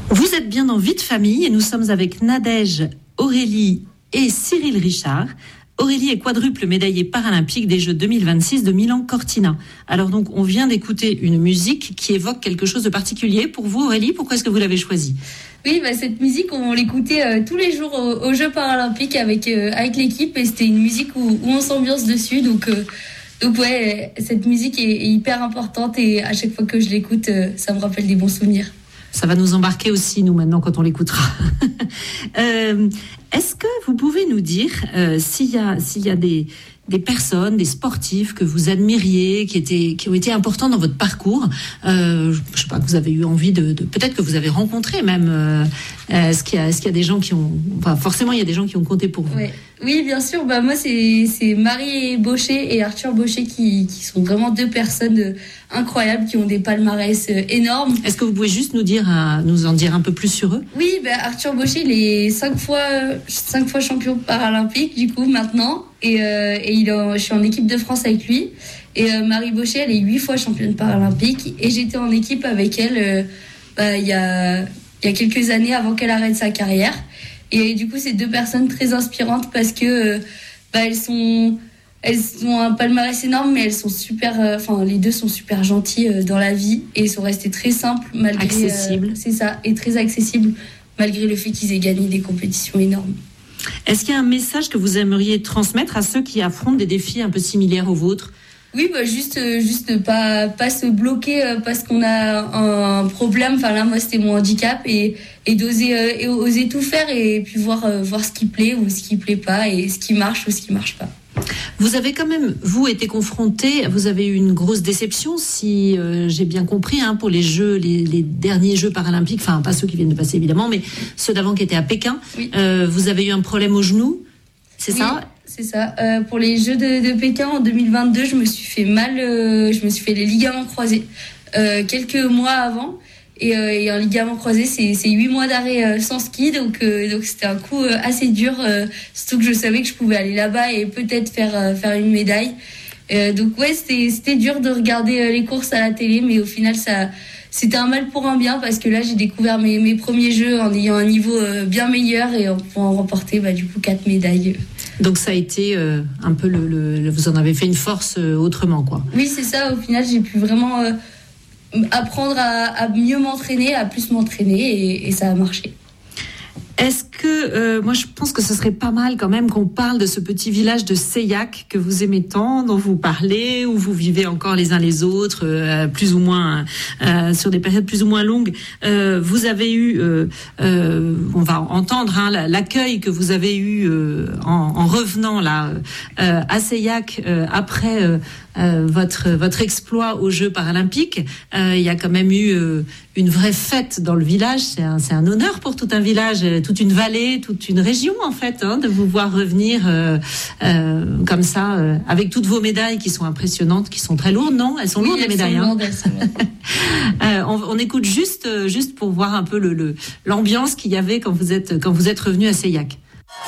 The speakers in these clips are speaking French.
Vous êtes bien dans Vie de famille et nous sommes avec Nadège, Aurélie et Cyril Richard. Aurélie est quadruple médaillée paralympique des Jeux 2026 de Milan-Cortina. Alors donc, on vient d'écouter une musique qui évoque quelque chose de particulier. Pour vous, Aurélie, pourquoi est-ce que vous l'avez choisie ? Oui, cette musique, on l'écoutait tous les jours aux Jeux paralympiques avec l'équipe et c'était une musique où on s'ambiance dessus. Donc ouais, cette musique est hyper importante et à chaque fois que je l'écoute, ça me rappelle des bons souvenirs. Ça va nous embarquer aussi, nous, maintenant, quand on l'écoutera. Est-ce que vous pouvez nous dire s'il y a des personnes, des sportifs que vous admiriez, qui ont été importants dans votre parcours, je sais pas, que vous avez eu envie de peut-être que vous avez rencontré même. Est-ce qu'il y a des gens qui ont, enfin, forcément, il y a des gens qui ont compté pour vous. Ouais. Oui, bien sûr. Moi, c'est Marie Baucher et Arthur Baucher qui sont vraiment deux personnes incroyables, qui ont des palmarès énormes. Est-ce que vous pouvez juste nous en dire un peu plus sur eux ? Oui, Arthur Baucher, il est 5 fois champion paralympique, du coup, maintenant. Et je suis en équipe de France avec lui. Et Marie Baucher, elle est 8 fois championne paralympique. Et j'étais en équipe avec elle il y a quelques années avant qu'elle arrête sa carrière. Et du coup, c'est deux personnes très inspirantes parce que elles ont un palmarès énorme, mais elles sont super. Les deux sont super gentilles dans la vie et ils sont restés très simples malgré. Accessibles. C'est ça, et très accessibles malgré le fait qu'ils aient gagné des compétitions énormes. Est-ce qu'il y a un message que vous aimeriez transmettre à ceux qui affrontent des défis un peu similaires aux vôtres ? Oui, juste pas se bloquer parce qu'on a un problème. Enfin là, moi, c'était mon handicap et oser tout faire et puis voir ce qui plaît ou ce qui plaît pas et ce qui marche ou ce qui marche pas. Vous avez quand même, vous, été confronté, vous avez eu une grosse déception, si j'ai bien compris, pour les Jeux, les derniers Jeux paralympiques, enfin pas ceux qui viennent de passer évidemment, mais ceux d'avant qui étaient à Pékin. Oui. Vous avez eu un problème au genou, c'est ça ? C'est ça. Pour les Jeux de Pékin en 2022, je me suis fait mal, je me suis fait les ligaments croisés quelques mois avant. Et un ligament croisé, c'est 8 mois d'arrêt sans ski, donc c'était un coup assez dur, surtout que je savais que je pouvais aller là-bas et peut-être faire une médaille. Donc ouais, c'était dur de regarder les courses à la télé, mais au final c'était un mal pour un bien parce que là j'ai découvert mes premiers Jeux en ayant un niveau bien meilleur et en pouvant remporter du coup 4 médailles. Donc ça a été un peu vous en avez fait une force autrement, quoi. Oui, c'est ça. Au final, j'ai pu vraiment apprendre à mieux m'entraîner, à plus m'entraîner et ça a marché. Est-ce que, moi je pense que ce serait pas mal quand même qu'on parle de ce petit village de Seilhac que vous aimez tant, dont vous parlez, où vous vivez encore les uns les autres, plus ou moins, sur des périodes plus ou moins longues. Vous avez eu, on va entendre l'accueil que vous avez eu en revenant là à Seilhac après votre exploit aux Jeux paralympiques. Il y a quand même eu une vraie fête dans le village. C'est un honneur pour tout un village, toute une vallée, toute une région en fait, de vous voir revenir comme ça, avec toutes vos médailles qui sont impressionnantes, qui sont très lourdes, non ? Elles sont lourdes les médailles. Elles sont lourdes. On écoute juste pour voir un peu l'ambiance qu'il y avait quand vous êtes revenu à Seilhac.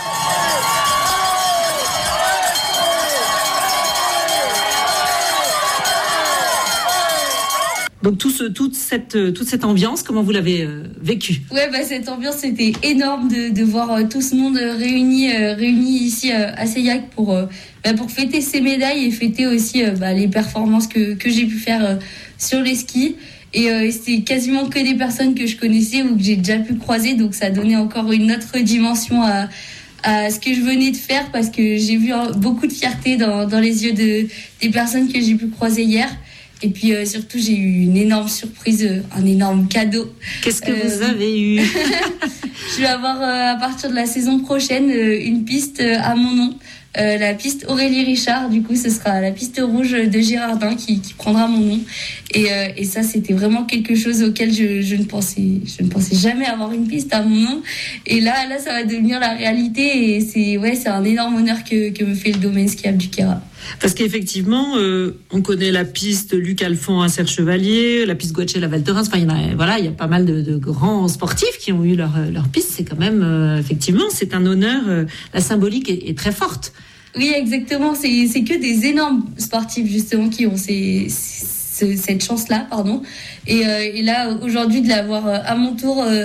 Donc toute cette ambiance, comment vous l'avez vécue ? Ouais, cette ambiance c'était énorme de voir tout ce monde réuni ici à Seilhac pour fêter ces médailles et fêter aussi les performances que j'ai pu faire sur les skis. Et c'était quasiment que des personnes que je connaissais ou que j'ai déjà pu croiser, donc ça donnait encore une autre dimension à ce que je venais de faire parce que j'ai vu beaucoup de fierté dans les yeux des personnes que j'ai pu croiser hier. Et puis surtout, j'ai eu une énorme surprise, un énorme cadeau. Qu'est-ce que vous avez eu ? Je vais avoir à partir de la saison prochaine une piste à mon nom. La piste Aurélie Richard, du coup, ce sera la piste rouge de Girardin qui prendra mon nom. Et ça, c'était vraiment quelque chose auquel je ne pensais jamais avoir une piste à mon nom. Et là, ça va devenir la réalité. Et c'est un énorme honneur que me fait le domaine skiable du Queyras. Parce qu'effectivement, on connaît la piste Luc Alphand à Serre Chevalier, la piste Guachel à Val Thorens. Enfin, il y a pas mal de grands sportifs qui ont eu leur piste. C'est quand même, effectivement, c'est un honneur. La symbolique est très forte. Oui, exactement. C'est que des énormes sportifs justement qui ont cette chance-là, pardon. Et là, aujourd'hui, de l'avoir à mon tour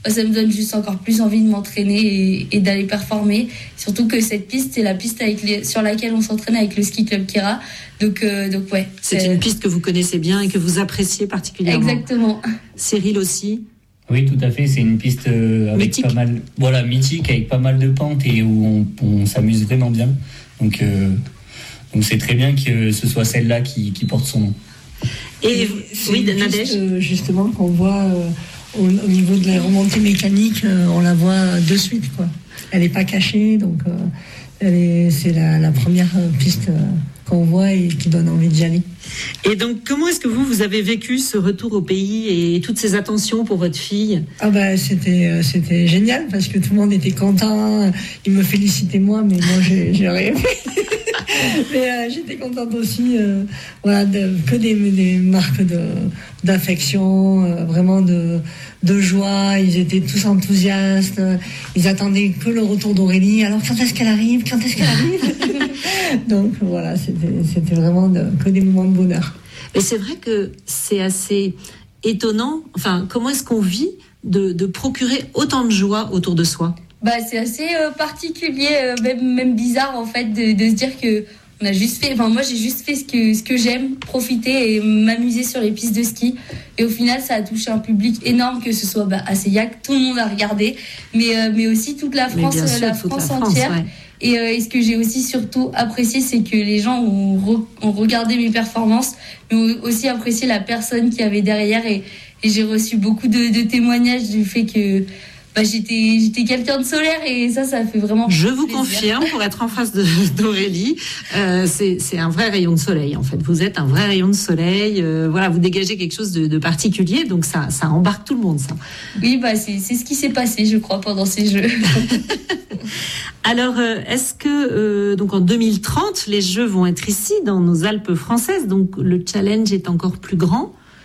ça me donne juste encore plus envie de m'entraîner et d'aller performer. Surtout que cette piste, c'est la piste sur laquelle on s'entraîne avec le ski club Kira. Donc ouais. C'est une piste que vous connaissez bien et que vous appréciez particulièrement. Exactement. Cyril aussi. Oui, tout à fait. C'est une piste avec mythique. Mythique, avec pas mal de pentes et où on s'amuse vraiment bien. Donc c'est très bien que ce soit celle-là qui porte son nom. Et oui, Nadège, justement, qu'on voit au niveau de la remontée mécanique, on la voit de suite, quoi. Elle n'est pas cachée, donc c'est la première piste qu'on voit et qui donne envie d'y aller. Et donc, comment est-ce que vous avez vécu ce retour au pays et toutes ces attentions pour votre fille ? C'était génial parce que tout le monde était content. Il me félicitait moi, mais moi j'ai rien fait. Mais j'étais contente aussi, que des marques d'affection, vraiment de joie. Ils étaient tous enthousiastes. Ils attendaient que le retour d'Aurélie. Alors quand est-ce qu'elle arrive ? Donc voilà, c'était vraiment que des moments de bonheur. Et c'est vrai que c'est assez étonnant. Enfin, comment est-ce qu'on vit de procurer autant de joie autour de soi ? C'est assez particulier, même bizarre en fait, de se dire que on a juste fait. Enfin, moi j'ai juste fait ce que j'aime, profiter et m'amuser sur les pistes de ski. Et au final, ça a touché un public énorme, que ce soit à Seillac, tout le monde a regardé, mais aussi toute la France, France entière. Ouais. Et ce que j'ai aussi surtout apprécié, c'est que les gens ont regardé mes performances, mais ont aussi apprécié la personne qu'il y avait derrière. Et j'ai reçu beaucoup de témoignages du fait que j'étais quelqu'un de solaire, et ça fait vraiment Je vous plaisir. confirme, pour être en face d'Aurélie, c'est un vrai rayon de soleil, en fait. Vous êtes un vrai rayon de soleil. Vous dégagez quelque chose de particulier, donc ça embarque tout le monde, ça. Oui, c'est ce qui s'est passé, je crois, pendant ces Jeux. Alors, est-ce que donc en 2030, les Jeux vont être ici, dans nos Alpes françaises, donc le challenge est encore plus grand ?